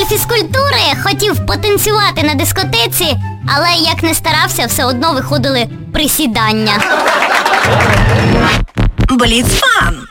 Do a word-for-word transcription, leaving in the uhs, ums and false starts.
фізкультури, хотів потанцювати на дискотеці, але як не старався, все одно виходили присідання. Бліцфан.